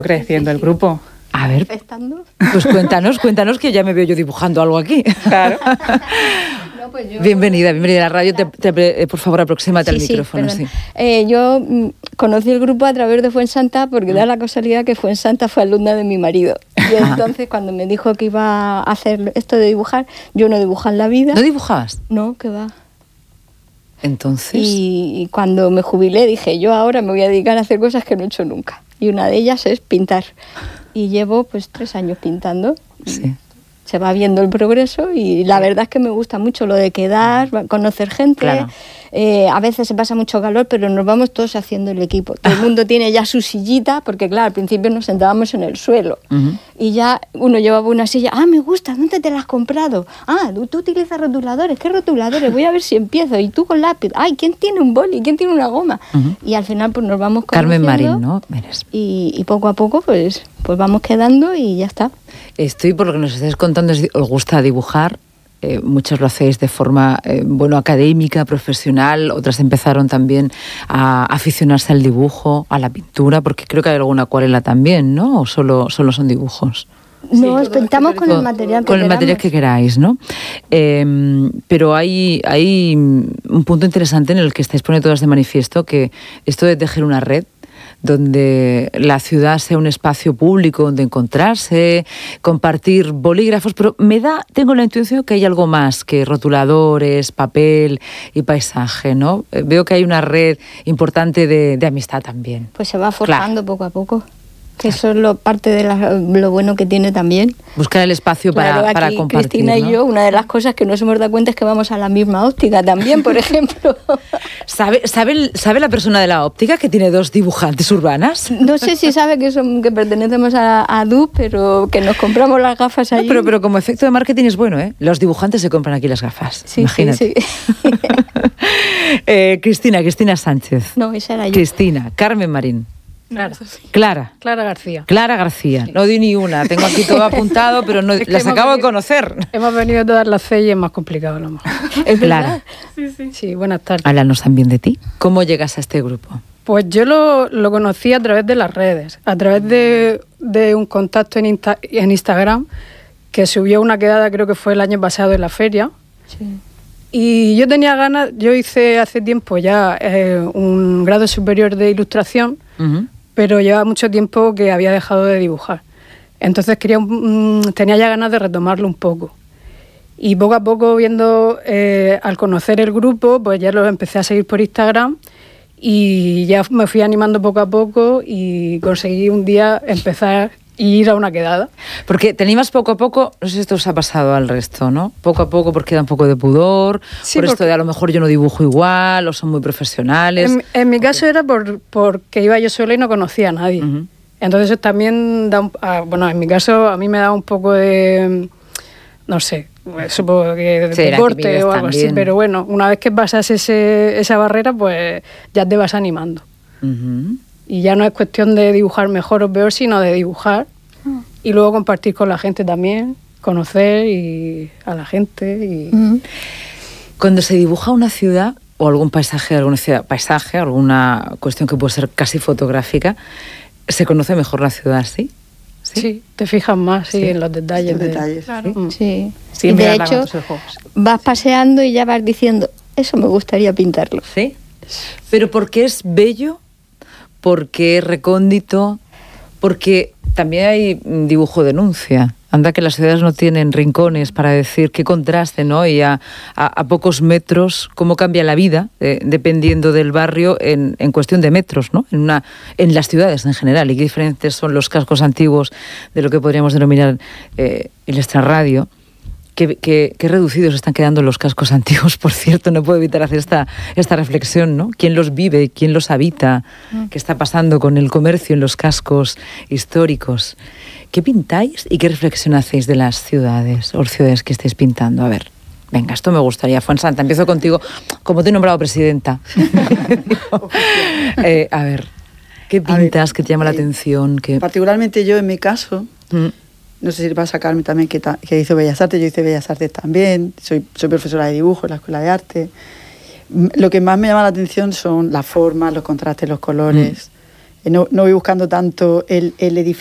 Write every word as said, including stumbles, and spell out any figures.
creciendo el grupo. A ver, pues cuéntanos, cuéntanos que ya me veo yo dibujando algo aquí. Claro. No, pues yo... Bienvenida, bienvenida a la radio. Te, te, por favor, aproxímate sí, al micrófono. Sí, sí. Eh, yo mm, conocí el grupo a través de Fuensanta porque mm. da la casualidad que Fuensanta fue alumna de mi marido. Y entonces, cuando me dijo que iba a hacer esto de dibujar, yo no dibujaba en la vida. ¿No dibujabas? No, que va. Entonces... Y, y cuando me jubilé dije, yo ahora me voy a dedicar a hacer cosas que no he hecho nunca. Y una de ellas es pintar. Y llevo pues tres años pintando. Sí. Se va viendo el progreso y la verdad es que me gusta mucho lo de quedar, conocer gente. Claro. Eh, a veces se pasa mucho calor, pero nos vamos todos haciendo el equipo. Todo el mundo tiene ya su sillita, porque claro, al principio nos sentábamos en el suelo. Uh-huh. Y ya uno llevaba una silla. Ah, me gusta, ¿dónde te la has comprado? Ah, tú, tú utilizas rotuladores. ¿Qué rotuladores? Voy a ver si empiezo. Y tú con lápiz. Ay, ¿quién tiene un boli? ¿Quién tiene una goma? Uh-huh. Y al final pues nos vamos conociendo. Carmen Marín, ¿no? Eres. Y, y poco a poco pues, pues vamos quedando y ya está. Estoy, por lo que nos estáis contando, os gusta dibujar. Eh, muchos lo hacéis de forma eh, bueno, académica, profesional, otras empezaron también a aficionarse al dibujo, a la pintura, porque creo que hay alguna acuarela también, ¿no? ¿O solo, solo son dibujos? No, sí, pintamos con el material que Con el queramos. material que queráis, ¿no? Eh, pero hay, hay un punto interesante en el que estáis poniendo todas de manifiesto, que esto de tejer una red, donde la ciudad sea un espacio público donde encontrarse, compartir bolígrafos, pero me da, tengo la intuición que hay algo más que rotuladores, papel y paisaje, ¿no? Veo que hay una red importante de, de amistad también. Pues se va forjando claro. poco a poco, que eso es lo, parte de la, lo bueno que tiene también. Buscar el espacio para, claro, aquí, para compartir, Cristina ¿no? y yo, una de las cosas que nos hemos dado cuenta es que vamos a la misma óptica también, por ejemplo. ¿Sabe, sabe, ¿Sabe la persona de la óptica que tiene dos dibujantes urbanas? No sé si sabe que, son, que pertenecemos a, a D U, pero que nos compramos las gafas allí. No, pero, pero como efecto de marketing es bueno, ¿eh? Los dibujantes se compran aquí las gafas, sí, imagínate. Sí, sí. eh, Cristina, Cristina Sánchez. No, esa era yo. Cristina, Carmen Marín. Clara. Clara. Clara García. Clara García. Sí. No di ni una. Tengo aquí todo apuntado, pero no, las acabo venido, de conocer. Hemos venido todas las C y es más complicado a lo mejor. ¿Es Clara? Sí, sí. Sí, buenas tardes. Háblanos también de ti. ¿Cómo llegas a este grupo? Pues yo lo, lo conocí a través de las redes, a través de, de un contacto en, Insta, en Instagram que subió una quedada, creo que fue el año pasado en la feria. Sí. Y yo tenía ganas, yo hice hace tiempo ya eh, un grado superior de ilustración, uh-huh. pero llevaba mucho tiempo que había dejado de dibujar. Entonces quería um, tenía ya ganas de retomarlo un poco. Y poco a poco, viendo, eh, al conocer el grupo, pues ya lo empecé a seguir por Instagram y ya me fui animando poco a poco y conseguí un día empezar y ir a una quedada. Porque te animas poco a poco, no sé si esto os ha pasado al resto, ¿no? Poco a poco porque da un poco de pudor, sí, por esto de a lo mejor yo no dibujo igual, o son muy profesionales. En, en mi caso era por porque iba yo sola y no conocía a nadie. Uh-huh. Entonces también da un, ah, bueno, en mi caso a mí me da un poco de, no sé, supongo que de sí, deporte o algo también. Así, pero bueno, una vez que pasas ese, esa barrera, pues ya te vas animando. Uh-huh. Y ya no es cuestión de dibujar mejor o peor, sino de dibujar uh-huh. y luego compartir con la gente también, conocer y a la gente. Y... Uh-huh. Cuando se dibuja una ciudad o algún paisaje, alguna ciudad, paisaje, alguna cuestión que puede ser casi fotográfica, se conoce mejor la ciudad, ¿sí? Sí, sí, te fijas más sí, sí. en los detalles. Los de... detalles, claro. ¿sí? Sí. Sí, y de hecho, vas paseando y ya vas diciendo, eso me gustaría pintarlo. ¿Sí? Pero porque es bello, porque es recóndito, porque también hay dibujo denuncia. Anda que las ciudades no tienen rincones para decir qué contraste, ¿no? Y a, a, a pocos metros, cómo cambia la vida, eh, dependiendo del barrio, en, en cuestión de metros, ¿no? En, una, en las ciudades en general. Y qué diferentes son los cascos antiguos de lo que podríamos denominar eh, el extrarradio. Qué, qué, qué reducidos están quedando los cascos antiguos, por cierto. No puedo evitar hacer esta, esta reflexión, ¿no? ¿Quién los vive? ¿Quién los habita? Mm. ¿Qué está pasando con el comercio en los cascos históricos? ¿Qué pintáis y qué reflexión hacéis de las ciudades o ciudades que estáis pintando? A ver, venga, esto me gustaría. Fuensanta, empiezo contigo, como te he nombrado presidenta. eh, a ver, ¿qué pintas? ¿Qué te llama eh, la atención? ¿Qué... Particularmente yo, en mi caso, mm. no sé si va a sacarme también que, ta, que hizo Bellas Artes, yo hice Bellas Artes también, soy, soy profesora de dibujo en la Escuela de Arte. Lo que más me llama la atención son las formas, los contrastes, los colores. Mm. No, no voy buscando tanto el, el edificio